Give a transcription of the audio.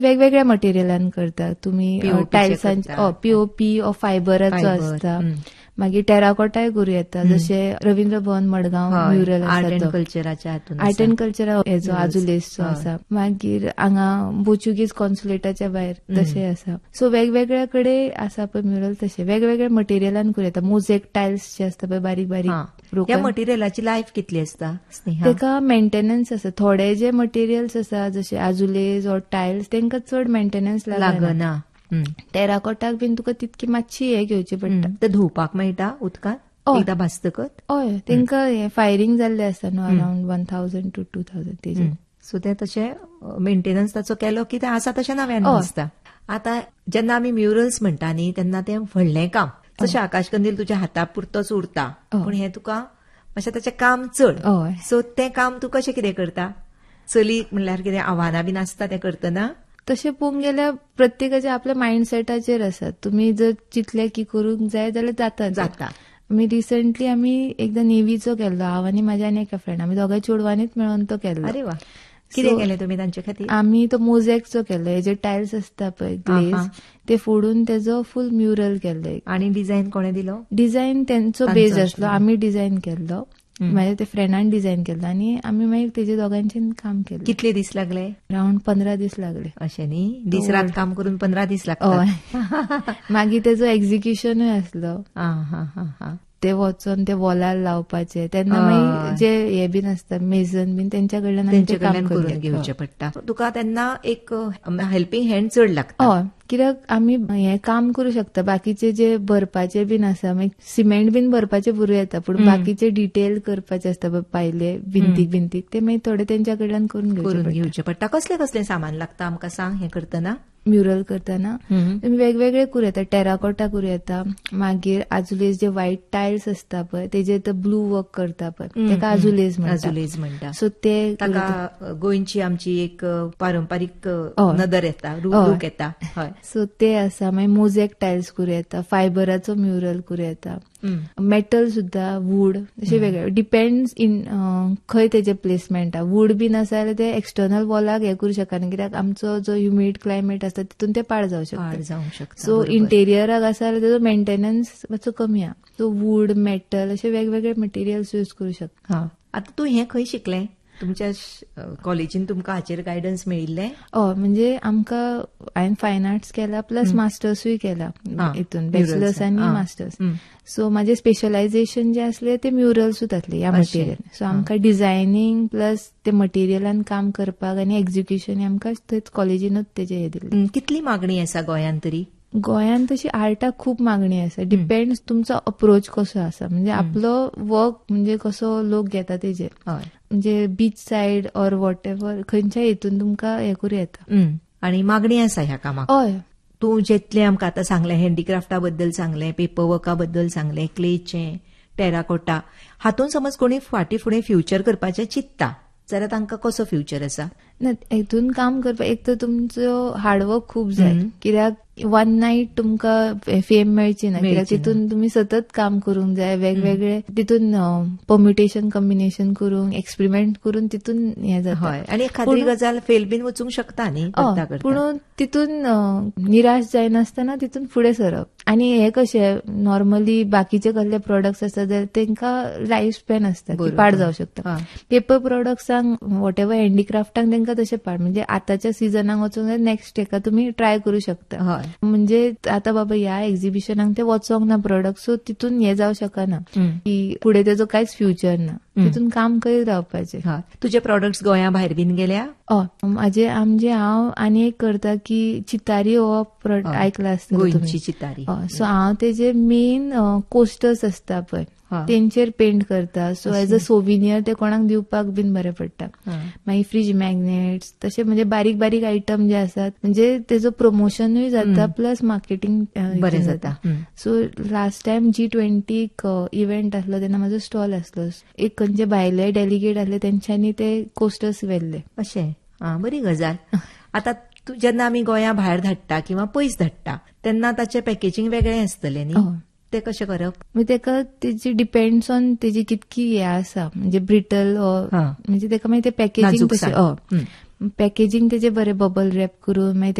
वेगवेगळ्या मटेरियलान करता तुम्ही. टायल्सांचे पीओपी ऑफ फायबराचो आसता, मागीर टेराकोटाय करूं येता, जशे रवींद्र भवन मडगांव म्युरल आर्ट एंड कल्चराच्या हातून आर्ट एंड कल्चर हेजो आजुलेसचो आसा, मागीर हांगा पोर्चुगीज कॉन्सुलेटाच्या भायर तशें आसा. सो वेगवेगळ्या कडेन आसा पळय म्युरल तशें वेगवेगळ्या मटेरियलान करूं येता. मोझेक टायल्स जे आसता पळय बारीक बारीक, ह्या मटेरियलाची लायफ कितली आसता? तेका मेंटेनन्स आसा. थोडे जे मटेरियल्स आसा जशे आजुलेज ऑर टायल्स तेंका चड मेंटेनन्स लागना. टेराकोटाक बीन तुका तितकी मातशी हे घेवची पडटा. ते धुवपाक मेळटा उदकांत एकदा भाजतकच? हय, तेंका फायरिंग जाल्ले आसता न्हू, अराउंड 1000 to 2000 तेजे. सो ते तशें मेंटेनन्स ताचो केलो की ते आसा तशें नव्यान दिसता. आतां जेन्ना आमी म्युरल्स म्हणटा न्ही तेन्ना तें व्हडलें काम, जशें आकाशकंदील तुज्या हाता पुरतोच उरता, पूण हें तुका मातशें ताचें काम चड. सो तें काम तूं कशें कितें करता? चली म्हणल्यार कितें आव्हानां बीन आसता तें करतना? तशें पळोवंक गेल्यार प्रत्येकाच्या आपल्या मायंडसेटाचेर आसा. तुमी जर चितले की करूंक जाय जाल्यार जाता. रिसंटली आमी एकदा नेवीचो केल्लो, हांव आनी म्हाज्या आनी एका फ्रेंड, आमी दोगांय चेडवांनीच मेळून तो केल्लो. अरे वा, कितें केलें तुमी तांचे खातीर? आमी तो मोझेकचो केल्लो. हे जे टायल्स आसता पळय ग्लेज ते फोडून तेजो फुल म्युरल केल्लो. आनी डिझायन कोणे दिलो? डिझायन तेंचो बेज आसलो, आमी डिझायन केल्लो, माझ्या ते फ्रेंडान डिझायन केल्लो आनी आमी मागीर तेजे दोगांचें काम केलें. कितले दीस लागले? अराउंड 15 दीस लागले. अशें न्ही, दीस रात काम करून 15 दीस लागतात. मागीर तेजो एक्झिक्युशनूय आसलो. ते वचून ते वॉलार लावपाचे, तेन्ना मागीर जे हे बीन आसता मेझन बीन तेंच्या कडल्यान करून घेवचें पडटा. तुका तेन्ना एक हेल्पिंग हँड चड लागता. हय, कित्याक आमी हे काम करूं शकता. बाकीचे जे भरपाचे बीन आसा, मागीर सिमेंट बीन भरपाचे पुरू येता, पूण बाकीचे डिटेल करपाचे आसता पायले भिंतीक ते मागीर थोडे तेंच्या कडल्यान करून घेवचे पडटा. कसले कसले सामान लागता आमकां सांग हे करतना? म्युरल करतना तुम्ही वेगवेगळे करूं येता. टेराकोटा करूं येता, मागीर आजुलेज जे व्हाईट टायल्स असता पळय तेजे ब्लू वर्क करता पळय तेका आजुलेज म्हणटा. सो ते गोंयची आमची एक पारंपारीक नदर येता, रूप येता. सो ते आसा. मागीर मोझेक टायल्स करूं येता, फायबराचो म्युरल करूं येता, मेटल सुद्धा, वूड, अशें वेगळे डिपेंड्स इन खंय तेजे प्लेसमेंट. वूड बीन आसा जाल्यार ते एक्सटर्नल वॉलाक हे करूं शकना, कित्याक आमचो जो ह्युमिड क्लायमेट आसता तितून ते पाड जावं शकता. सो इंटेरियराक आसा जाल्यार तेजो मेंटेनन्स मातसो कमी आहा. सो वूड, मेटल अशे वेगवेगळे मटेरियल्स यूज करूं शकता. आतां तूं हें खंय शिकलें? तुमच्या कॉलेजीन तुमकां हाचेर गायडन्स मेळिल्लें? म्हणजे आमकां हांवें फायन आर्ट्स केला प्लस मास्टर्सूय केला हितून, बॅचलर्स आनी मास्टर्स. सो म्हाजे स्पेशलायझेशन जे आसले ते म्युरल्सूच आसले ह्या मटेरियल. सो आमकां डिझायनिंग प्लस ते मटेरियलान काम करपाक आनी एक्झिक्युशन आमकां थंयच कॉलेजीनूच तेजे हे दिले. कितली मागणी आसा गोंयांत तरी? गोंयांत तशी आर्टाक खूप मागणी आसा. डिपेंड्स तुमचो अप्रोच कसो आसा, म्हणजे आपलो वर्क म्हणजे कसो लोक घेता तेजेर. म्हणजे beach side or what ever खंयच्या हितून तुमकां हे करूं येता. आनी मागणी आसा ह्या कामाक? हय. तूं जितलें आमकां आतां सांगलें, हँडीक्राफ्टा बद्दल सांगलें, पेपर वर्का बद्दल सांगलें, क्लेचें, टेराकोटा, हातून समज कोणी फाटीं फुडें फ्युचर करपाचें चित्ता जाल्यार तांकां कसो फ्युचर आसा? हितून काम करपाक एक तर तुमचो हार्डवर्क खूप जाय, कित्याक वन नाईट तुमकां फेम मेळची ना, कित्याक तितून तुम्ही सतत काम करूंक जाय. वेगवेगळे तितून परम्युटेशन कॉम्बिनेशन करून एक्सपेरिमेंट करून तितून हे जाता. आनी एखादी गजाल फेल बीन वचूंक शकता न्ही, पूण तितून निराश जायनासतना तितून फुडें सरप. आनी हे कशें नॉर्मली बाकीचे कसले प्रोडक्ट्स आसता जाल्यार तेंकां लायफ स्पॅन आसता, पाड जावं शकता. पेपर प्रोडक्ट्सांक वॉट एव्हर हँडीक्राफ्टांक तेंकां तशें पाड, म्हणजे आतांच्या सिजनाक वचूंक जाय, नेक्स्ट हेका तुमी ट्राय करूं शकता. म्हणजे आता बाबा ह्या एक्झिबिशनाक ते वचोंक ना प्रोडक्ट, सो तितून हे जावं शकना की पुढे तेजो कांयच फ्युचर ना, तितून काम करीत रावपाचें. तुजे प्रोडक्ट्स गोंया भायर बीन गेल्या? हांव आनी एक करता की चितारी हो प्रोडक्ट आयकला आसता गोंयची चितारी. सो हांव तेजे मेन कोस्टर्स आसता पळय तेंचेर पेंट करता. सो एज अ सोविनियर ते कोणाक दिवपाक बीन बरें पडटा. मागीर फ्रीज मॅग्नेट्स तशें म्हणजे बारीक बारीक आयटम जे आसात, म्हणजे तेजो प्रमोशनूय जाता प्लस मार्केटिंग बरें जाता. So last time G20 event आसलो तेन्ना म्हाजो स्टॉल आसलो. एक खंयचे भायले डेलिगेट आसले तेंच्यांनी ते कोस्टर्स व्हेल्ले. अशें बरी गजाल. आतां जेन्ना आमी गोंया भायर धाडटा किंवा पयस धाडटा तेन्ना ताचें पॅकेजींग वेगळें आसतलें न्ही, ते कशें करप? तेका तेजी डिपेंड्स ऑन तेजी कितकी हे आसा, म्हणजे ब्रिटल म्हणजे तेका मागीर ते पॅकेजींग कशें. पॅकेजींग तेजे बरें बबल रॅप करून मागीर